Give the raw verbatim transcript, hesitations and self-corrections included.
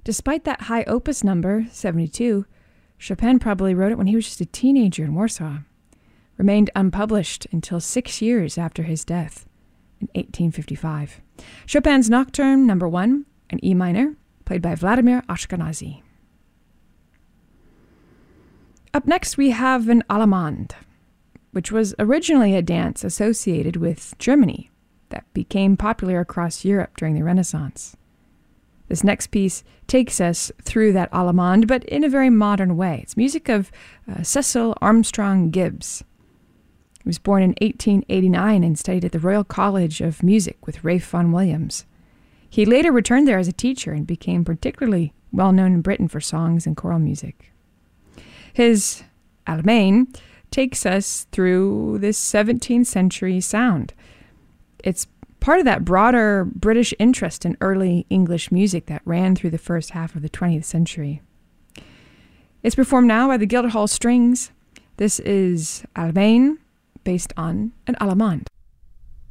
Despite that high opus number, seventy-two, Chopin probably wrote it when he was just a teenager in Warsaw. Remained unpublished until six years after his death in eighteen fifty-five. Chopin's Nocturne number one, an E minor, played by Vladimir Ashkenazy. Up next we have an Allemande, which was originally a dance associated with Germany that became popular across Europe during the Renaissance. This next piece takes us through that Allemande, but in a very modern way. It's music of uh, Cecil Armstrong Gibbs. He was born in eighteen eighty-nine and studied at the Royal College of Music with Ralph Vaughan Williams. He later returned there as a teacher and became particularly well known in Britain for songs and choral music. His Allemande takes us through this seventeenth century sound. It's part of that broader British interest in early English music that ran through the first half of the twentieth century. It's performed now by the Guildhall Strings. This is Allemande, based on an Allemande.